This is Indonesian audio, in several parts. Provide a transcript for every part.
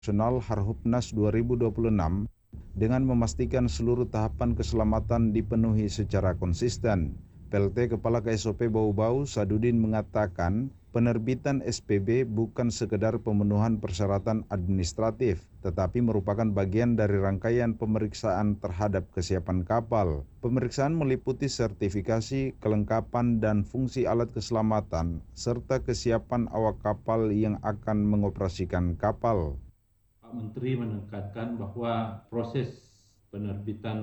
Nasional Harhubnas 2026 dengan memastikan seluruh tahapan keselamatan dipenuhi secara konsisten. PLT Kepala KSOP Bau-Bau Sadudin mengatakan penerbitan SPB bukan sekedar pemenuhan persyaratan administratif, tetapi merupakan bagian dari rangkaian pemeriksaan terhadap kesiapan kapal. Pemeriksaan meliputi sertifikasi, kelengkapan, dan fungsi alat keselamatan, serta kesiapan awak kapal yang akan mengoperasikan kapal. Pak Menteri menekankan bahwa proses penerbitan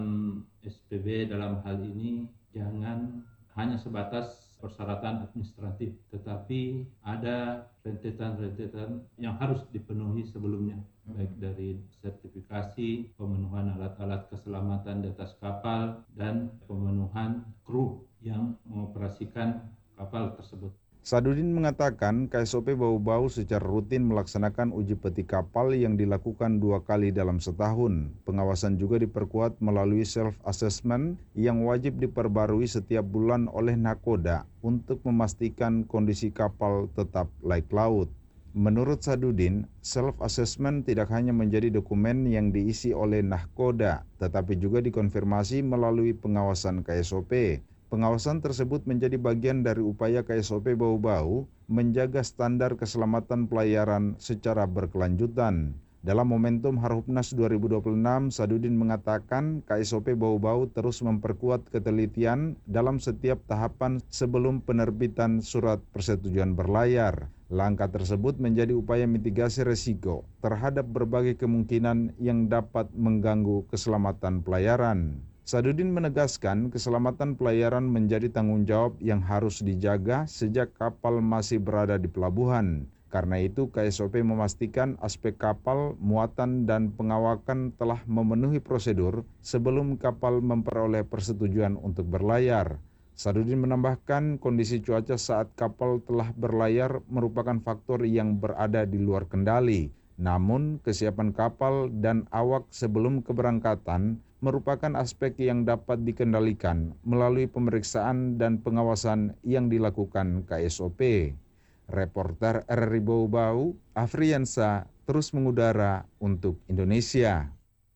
SPB dalam hal ini jangan hanya sebatas persyaratan administratif, tetapi ada rentetan-rentetan yang harus dipenuhi sebelumnya, baik dari sertifikasi, pemenuhan alat-alat keselamatan di atas kapal, dan pemenuhan kru yang mengoperasikan kapal tersebut. Sadudin mengatakan KSOP Bau-Bau secara rutin melaksanakan uji peti kapal yang dilakukan 2 kali dalam setahun. Pengawasan juga diperkuat melalui self-assessment yang wajib diperbarui setiap bulan oleh Nakoda untuk memastikan kondisi kapal tetap layak laut. Menurut Sadudin, self-assessment tidak hanya menjadi dokumen yang diisi oleh Nahkoda, tetapi juga dikonfirmasi melalui pengawasan KSOP. Pengawasan tersebut menjadi bagian dari upaya KSOP Bau-Bau menjaga standar keselamatan pelayaran secara berkelanjutan. Dalam momentum Harhubnas 2026, Sadudin mengatakan KSOP Bau-Bau terus memperkuat ketelitian dalam setiap tahapan sebelum penerbitan surat persetujuan berlayar. Langkah tersebut menjadi upaya mitigasi risiko terhadap berbagai kemungkinan yang dapat mengganggu keselamatan pelayaran. Sadudin menegaskan keselamatan pelayaran menjadi tanggung jawab yang harus dijaga sejak kapal masih berada di pelabuhan. Karena itu KSOP memastikan aspek kapal, muatan, dan pengawakan telah memenuhi prosedur sebelum kapal memperoleh persetujuan untuk berlayar. Sadudin menambahkan kondisi cuaca saat kapal telah berlayar merupakan faktor yang berada di luar kendali. Namun kesiapan kapal dan awak sebelum keberangkatan merupakan aspek yang dapat dikendalikan melalui pemeriksaan dan pengawasan yang dilakukan KSOP. Reporter RRI Bau-Bau, Afriansa, terus mengudara untuk Indonesia.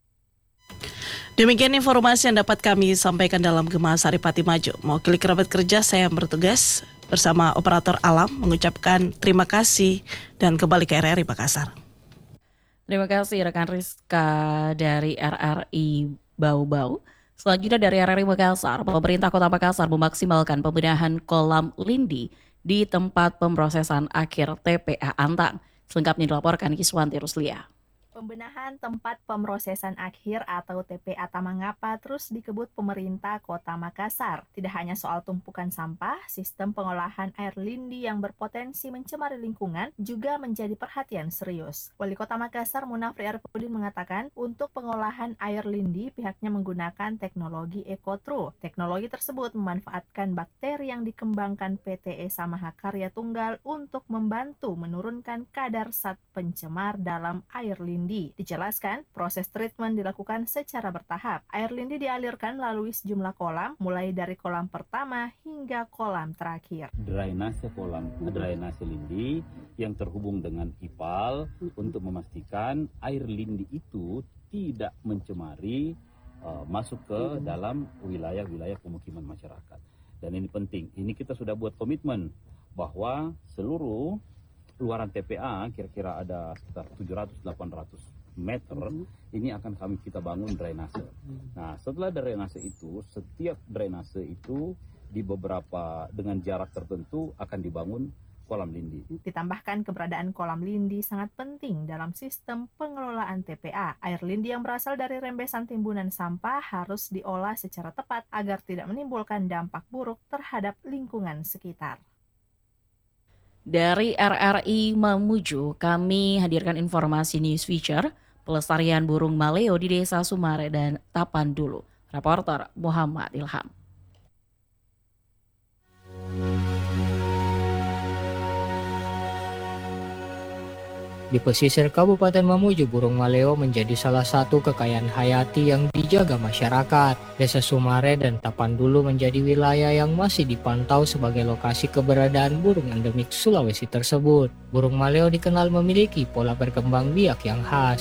Demikian informasi yang dapat kami sampaikan dalam Gema Saripati Maju. Mewakili kerabat kerja saya yang bertugas bersama operator alam mengucapkan terima kasih dan kembali ke RRI Makassar. Terima kasih rekan Rizka dari RRI Bau-Bau. Selanjutnya dari RRI Makassar, pemerintah Kota Makassar memaksimalkan pembenahan kolam lindi di tempat pemrosesan akhir TPA Antang. Selengkapnya dilaporkan Kiswanti Ruslia. Pembenahan tempat pemrosesan akhir atau TPA Tamangapa terus dikebut pemerintah Kota Makassar. Tidak hanya soal tumpukan sampah, sistem pengolahan air lindi yang berpotensi mencemari lingkungan juga menjadi perhatian serius. Wali Kota Makassar Munafri Arifudin mengatakan untuk pengolahan air lindi pihaknya menggunakan teknologi EcoTrue. Teknologi tersebut memanfaatkan bakteri yang dikembangkan PT Esa Mahakarya Tunggal untuk membantu menurunkan kadar zat pencemar dalam air lindi. Dijelaskan, proses treatment dilakukan secara bertahap. Air lindi dialirkan melalui sejumlah kolam, mulai dari kolam pertama hingga kolam terakhir. Drainase kolam, drainase lindi yang terhubung dengan IPAL untuk memastikan air lindi itu tidak mencemari masuk ke dalam wilayah-wilayah pemukiman masyarakat. Dan ini penting, ini kita sudah buat komitmen bahwa seluruh luaran TPA kira-kira ada sekitar 700-800 meter, ini akan kita bangun drainase. Nah, setelah drainase itu, setiap drainase itu di beberapa dengan jarak tertentu akan dibangun kolam lindi. Ditambahkan keberadaan kolam lindi sangat penting dalam sistem pengelolaan TPA. Air lindi yang berasal dari rembesan timbunan sampah harus diolah secara tepat agar tidak menimbulkan dampak buruk terhadap lingkungan sekitar. Dari RRI Mamuju, kami hadirkan informasi news feature pelestarian burung maleo di Desa Sumare dan Tapandulu. Reporter Muhammad Ilham. Di pesisir Kabupaten Mamuju, burung maleo menjadi salah satu kekayaan hayati yang dijaga masyarakat. Desa Sumare dan Tapandulu menjadi wilayah yang masih dipantau sebagai lokasi keberadaan burung endemik Sulawesi tersebut. Burung maleo dikenal memiliki pola berkembang biak yang khas.